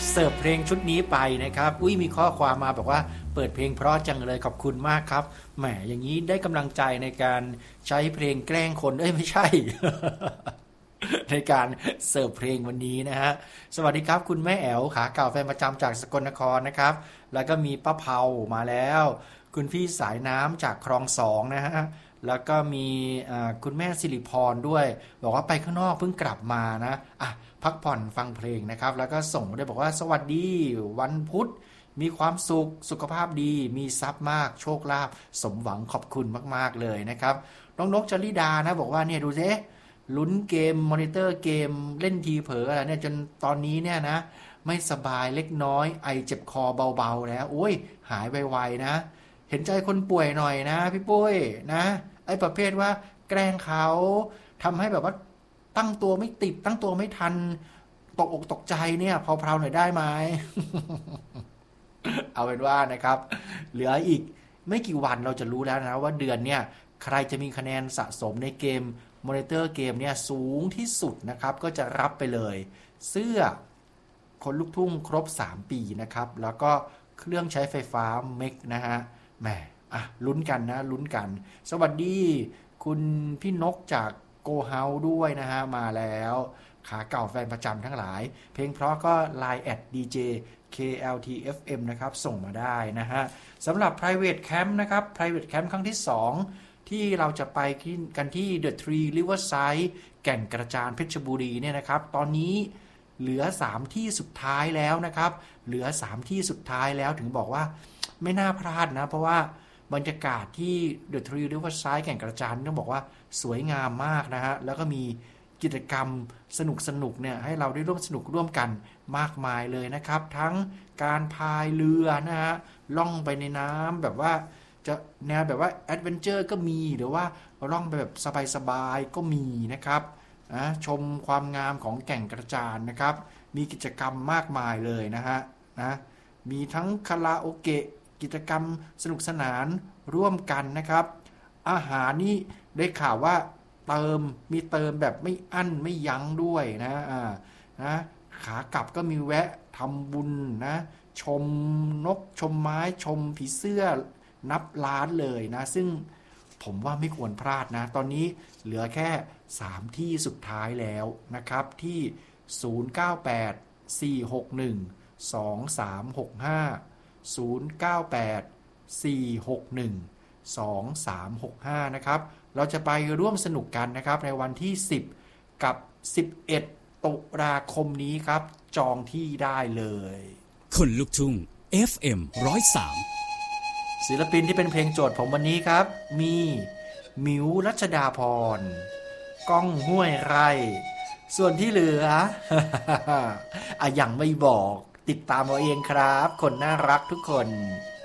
เสิร์ฟเพลงชุดนี้ไปนะครับมีข้อความมาบอกว่าเปิดเพลงเพราะจังเลยขอบคุณมากครับแหมอย่างนี้ได้กำลังใจในการใช้เพลงแกล้งคนไม่ใช่ ในการเสิร์ฟเพลงวันนี้นะฮะสวัสดีครับคุณแม่แอ๋วขาเก่าแฟนประจำจากสกลนครนะครับแล้วก็มีป้าเผามาแล้วคุณพี่สายน้ำจากคลอง2นะฮะแล้วก็มีคุณแม่สิริพรด้วยบอกว่าไปข้างนอกเพิ่งกลับมานะพักผ่อนฟังเพลงนะครับแล้วก็ส่งมาด้วยบอกว่าสวัสดีวันพุธมีความสุขสุขภาพดีมีทรัพย์มากโชคลาภสมหวังขอบคุณมากๆเลยนะครับน้องนกจริดานะบอกว่าเนี่ยดูสิลุ้นเกมมอนิเตอร์เกมเล่นทีเผลออะไรเนี่ยจนตอนนี้เนี่ยนะไม่สบายเล็กน้อยไอเจ็บคอเบาๆแล้วโอ้ยหายไวๆนะเห็นใจคนป่วยหน่อยนะพี่ปุ้ยนะไอ้ประเภทว่าแกล้งเขาทำให้แบบว่าตั้งตัวไม่ติดตั้งตัวไม่ทันตกอกตกใจเนี่ยเพลาๆหน่อยได้ไหม เอาเป็นว่านะครับเหลืออีกไม่กี่วันเราจะรู้แล้วนะว่าเดือนเนี่ยใครจะมีคะแนนสะสมในเกมมอนิเตอร์เกมเนี่ยสูงที่สุดนะครับก็จะรับไปเลยเสื้อคนลูกทุ่งครบ3ปีนะครับแล้วก็เครื่องใช้ไฟฟ้าเมกนะฮะแหมลุ้นกันนะลุ้นกันสวัสดีคุณพี่นกจากโกเฮาด้วยนะฮะมาแล้วขาเก่าแฟนประจำทั้งหลายเพลงเพราะก็ Line @DJ KLTFM นะครับส่งมาได้นะฮะสำหรับ private camp นะครับ private camp ครั้งที่2ที่เราจะไปกันที่ The Tree Riverside แก่งกระจานเพชรบุรีเนี่ยนะครับตอนนี้เหลือ3ที่สุดท้ายแล้วนะครับเหลือ3ที่สุดท้ายแล้วถึงบอกว่าไม่น่าพลาดนะเพราะว่าบรรยากาศที่ The Tree Riverside แก่งกระจานต้องบอกว่าสวยงามมากนะฮะแล้วก็มีกิจกรรมสนุกเนี่ยให้เราได้ร่วมสนุกร่วมกันมากมายเลยนะครับทั้งการพายเรือนะฮะล่องไปในน้ำแบบว่าจะแนวแบบว่าแอดเวนเจอร์ก็มีหรือว่าล่องไปแบบสบายๆก็มีนะครับชมความงามของแก่งกระจานนะครับมีกิจกรรมมากมายเลยนะฮะมีทั้งคาราโอเกะกิจกรรมสนุกสนานร่วมกันนะครับอาหารนี่ได้ข่าวว่ามีเติมแบบไม่อั้นไม่ยั้งด้วยนะขากลับก็มีแวะทำบุญนะชมนกชมไม้ชมผีเสื้อนับล้านเลยนะซึ่งผมว่าไม่ควรพลาดนะตอนนี้เหลือแค่3ที่สุดท้ายแล้วนะครับที่0984612365 นะครับเราจะไปร่วมสนุกกันนะครับในวันที่10กับ11ตุลาคมนี้ครับจองที่ได้เลยคนลุกทุ่ง FM 103 ศิลปินที่เป็นเพลงโจทย์ผมวันนี้ครับมีมิวรัชดาพรก้องห้วยไร่ส่วนที่เหลือ ยังไม่บอกติดตามเอาเองครับคนน่ารักทุกคน